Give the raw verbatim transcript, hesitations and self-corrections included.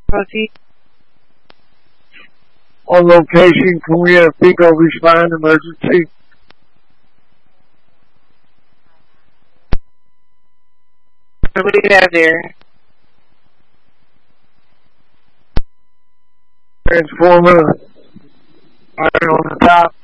Proceed. On location, can we have FECO respond emergency? What do you have there? Transformer, iron on the top.